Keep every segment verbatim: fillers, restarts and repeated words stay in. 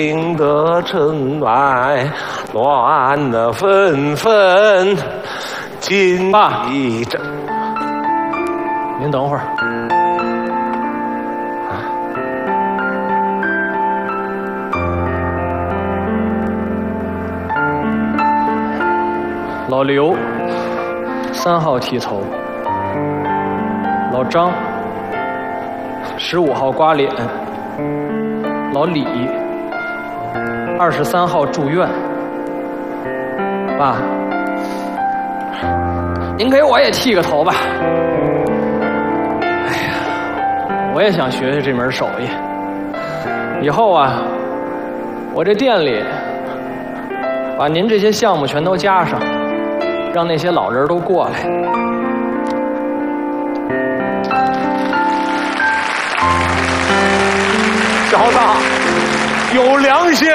听得城外乱了纷纷，今一阵。 您等会儿。老刘，三号剃头；老张，十五号刮脸；老李，二十三号住院。爸，您给我也剃个头吧。哎呀，我也想学学这门手艺。以后啊，我这店里把您这些项目全都加上。让那些老人都过来。 小子，有良心，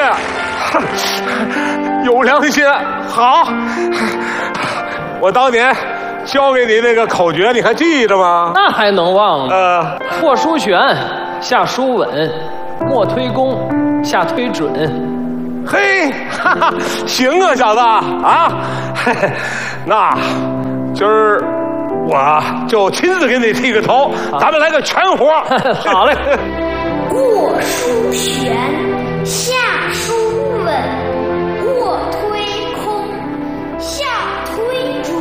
有良心，好。我当年教给你那个口诀，你还记着吗？ 那还能忘吗？ 呃， 破书旋，下书稳，末推弓，下推准。 嘿，哈哈，行啊，小子啊，嘿嘿，那今儿我就亲自给你剃个头，咱们来个全活。 好嘞。 过书旋，下书稳，卧推空，下推准。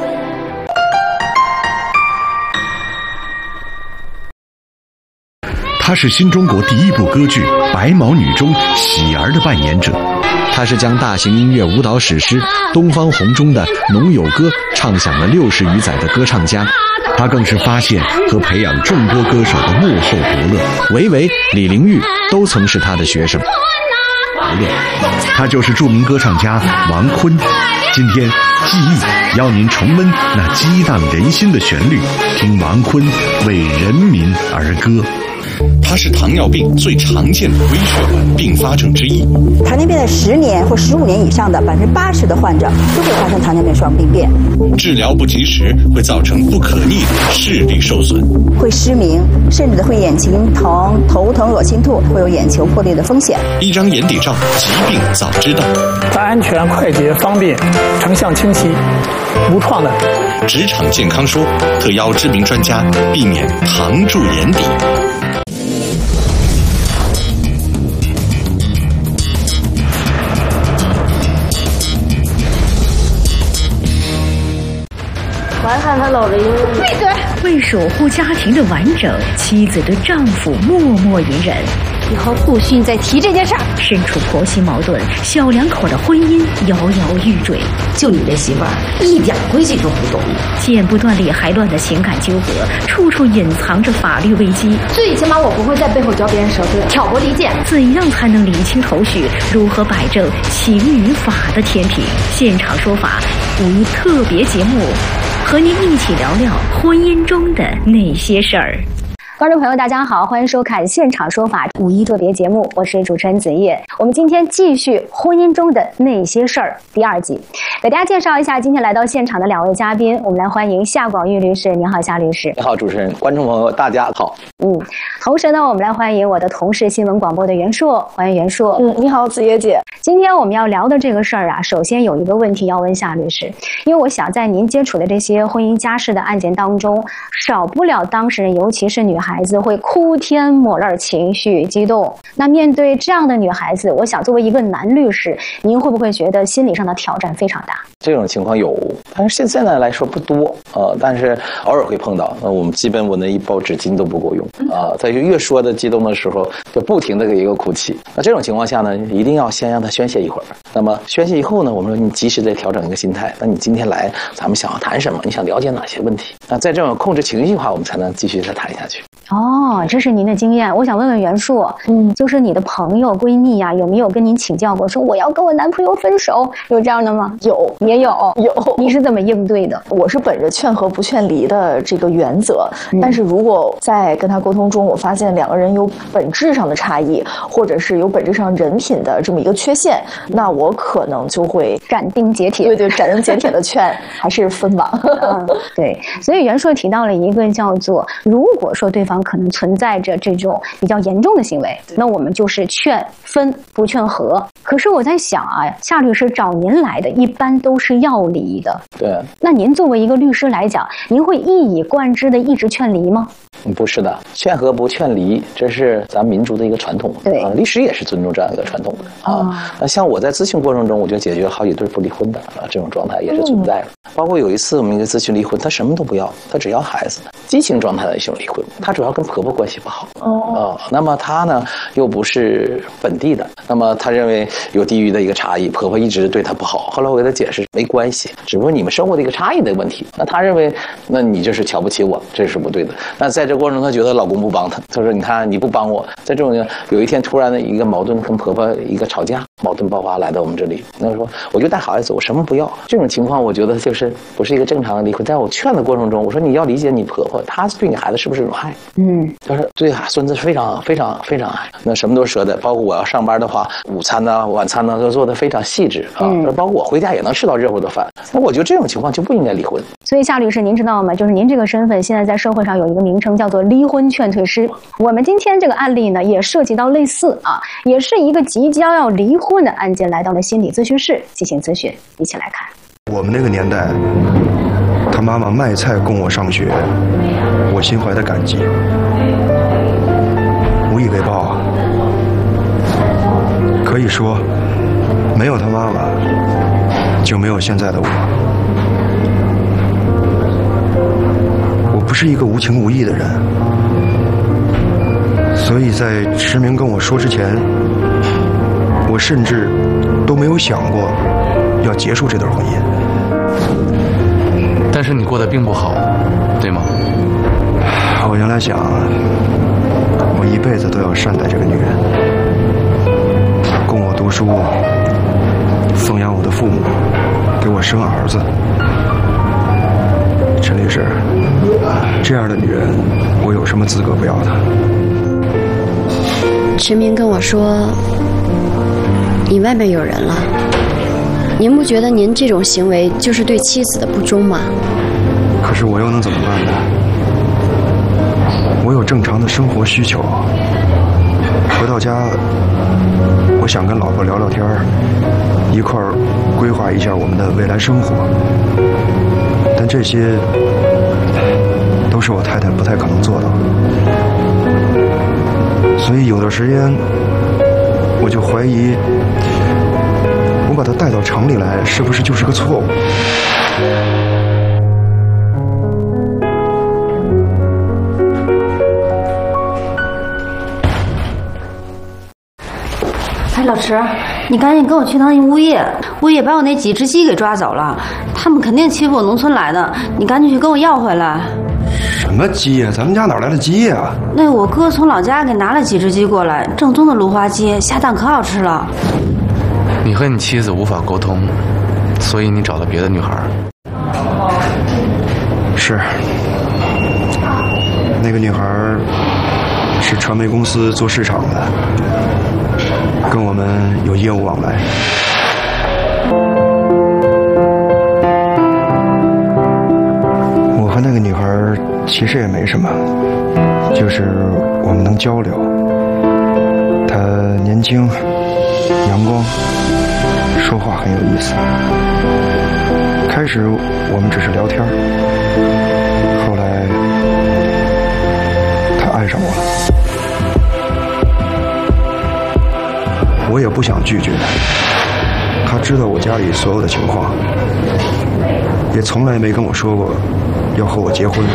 他是新中国第一部歌剧《白毛女》中喜儿的扮演者。他是将大型音乐舞蹈史诗《东方红》中的《农友歌》唱响了六十余载的歌唱家。他更是发现和培养众多歌手的幕后伯乐，韦唯、李玲玉都曾是他的学生。他就是著名歌唱家王坤。今天记忆邀您重温那激荡人心的旋律，听王坤为人民而歌。 它是糖尿病最常见的微血管并发症之一。 糖尿病的十年或十五年以上的百分之八十的患者都会发生糖尿病双病变。 治疗不及时会造成不可逆的视力受损， 会失明，甚至会眼睛疼、头疼、恶心吐，会有眼球破裂的风险。 一张眼底照，疾病早知道。 它安全、快捷、方便，成像清晰，无创的。 职场健康说特邀知名专家，避免糖住眼底。 我还看他搂着一个闭嘴！ 为守护家庭的完整，妻子对丈夫默默隐忍。 以后不许你再提这件事儿。 身处婆媳矛盾，小两口的婚姻摇摇欲坠。 就你这媳妇儿，一点规矩都不懂。 剪不断理还乱的情感纠葛，处处隐藏着法律危机。 最起码我不会在背后嚼别人舌头，挑拨离间。 怎样才能理清头绪？如何摆正情与法的天平？现场说法五一特别节目，和您一起聊聊婚姻中的那些事儿。 观众朋友大家好，欢迎收看现场说法五一特别节目，我是主持人子叶。我们今天继续婚姻中的那些事儿第二集，给大家介绍一下今天来到现场的两位嘉宾。我们来欢迎夏广玉律师。你好，夏律师。 你好，主持人，观众朋友大家好。 嗯，同时呢，我们来欢迎我的同事新闻广播的袁硕，欢迎袁硕。 嗯，你好，子叶姐。 今天我们要聊的这个事儿啊，首先有一个问题要问夏律师，因为我想在您接触的这些婚姻家事的案件当中，少不了当事人，尤其是女孩子会哭天抹泪，情绪激动。那面对这样的女孩子，我想作为一个男律师，您会不会觉得心理上的挑战非常大？ 这种情况有，但是现现在来说不多，呃，但是偶尔会碰到。那我们基本我那一包纸巾都不够用啊，在、呃、越说的激动的时候，就不停的一个哭泣。那这种情况下呢，一定要先让他宣泄一会儿。那么宣泄以后呢，我们说你及时再调整一个心态。那你今天来，咱们想要谈什么？你想了解哪些问题？那在这种控制情绪的话，我们才能继续再谈下去。 哦，这是您的经验。我想问问袁硕，嗯，就是你的朋友、闺蜜呀、啊，有没有跟您请教过，说我要跟我男朋友分手？有这样的吗？ 有， 也有， 有。 你是怎么应对的？ 我是本着劝和不劝离的这个原则，嗯、但是如果在跟他沟通中，我发现两个人有本质上的差异，或者是有本质上人品的这么一个缺陷，那我可能就会斩钉截铁。 对对，斩钉截铁的劝，还是分吧。 嗯，对。所以袁硕提到了一个叫做，如果说对方方可能存在着这种比较严重的行为，那我们就是劝分不劝和。可是我在想啊，夏律师找您来的一般都是要离的， 对。 那您作为一个律师来讲，您会一以贯之的一直劝离吗？ 不是的，劝和不劝离，这是咱民族的一个传统。 对， 呃，律师也是尊重这样一个传统的啊。那、哦、像我在咨询过程中，我就解决好几对不离婚的啊，这种状态也是存在的。嗯、包括有一次我们一个咨询离婚，他什么都不要，他只要孩子，激情状态的一种离婚，他主要跟婆婆关系不好。哦，呃、那么他呢又不是本地的，那么他认为有地域的一个差异，婆婆一直对他不好。后来我给他解释，没关系，只不过你们生活的一个差异的问题。那他认为，那你就是瞧不起我，这是不对的。那在这过程中，他觉得老公不帮他，他说你看你不帮我，在这种有一天突然的一个矛盾，跟婆婆一个吵架，矛盾爆发来到我们这里，那说我就带孩子，我什么不要。这种情况我觉得就是不是一个正常的离婚。在我劝的过程中，我说你要理解你婆婆，她对你孩子是不是有爱？嗯，她说对孙子非常非常非常爱，那什么都舍得，包括我要上班的话，午餐呢、晚餐呢都做得非常细致啊，嗯、包括我回家也能吃到热乎的饭。那我觉得这种情况就不应该离婚。 所以夏律师，您知道吗？就是您这个身份现在在社会上有一个名称叫做离婚劝退师。我们今天这个案例呢，也涉及到类似啊，也是一个即将要离婚的案件来到了心理咨询室进行咨询，一起来看。 我们那个年代，他妈妈卖菜供我上学，我心怀的感激，无以为报啊。可以说，没有他妈妈，就没有现在的我。我不是一个无情无义的人，所以在驰明跟我说之前，我甚至都没有想过要结束这段婚姻。 但是你过得并不好，对吗？ 我原来想，我一辈子都要善待这个女人，供我读书，奉养我的父母，给我生儿子。陈律师，这样的女人，我有什么资格不要她？ 陈明跟我说，你外面有人了。您不觉得您这种行为就是对妻子的不忠吗？ 可是我又能怎么办呢？我有正常的生活需求，回到家，我想跟老婆聊聊天，一块儿规划一下我们的未来生活。但这些都是我太太不太可能做到，所以有段时间我就怀疑，我把她带到城里来，是不是就是个错误？ 哎，老池，你赶紧跟我去趟物业，物业把我那几只鸡给抓走了，他们肯定欺负我农村来的，你赶紧去跟我要回来。 什么鸡呀？咱们家哪来的鸡呀？ 那我哥从老家给拿了几只鸡过来，正宗的芦花鸡，下蛋可好吃了。 你和你妻子无法沟通，所以你找了别的女孩。 是，那个女孩是传媒公司做市场的，跟我们有业务往来。我和那个女孩其实也没什么，就是我们能交流。她年轻、阳光，说话很有意思。开始我们只是聊天，后来她爱上我了。我也不想拒绝，他知道我家里所有的情况，也从来没跟我说过要和我结婚。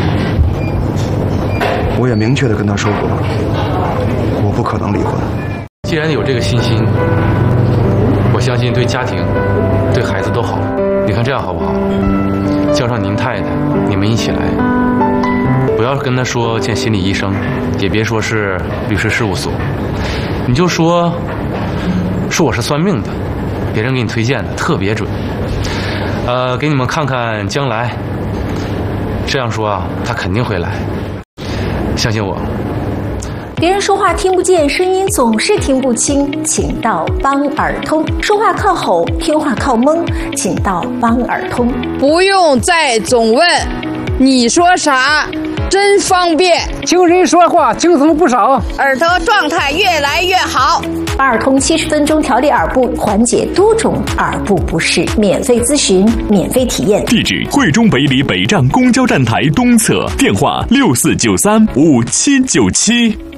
我也明确的跟他说过，我不可能离婚。 既然有这个信心，我相信对家庭、对孩子都好。你看这样好不好？叫上您太太，你们一起来，不要跟他说见心理医生，也别说是律师事务所，你就说。说我是算命的，别人给你推荐的特别准，呃，给你们看看将来。这样说啊，他肯定会来，相信我。 别人说话听不见，声音总是听不清，请到帮耳通。说话靠吼，听话靠蒙，请到帮耳通。 不用再总问，你说啥？ 真方便， 听人说话轻松不少， 耳朵状态越来越好。 八耳通七十分钟调理耳部，缓解多种耳部不适，免费咨询，免费体验。 地址：惠中北里北站公交站台东侧，电话：六四九三五七九七。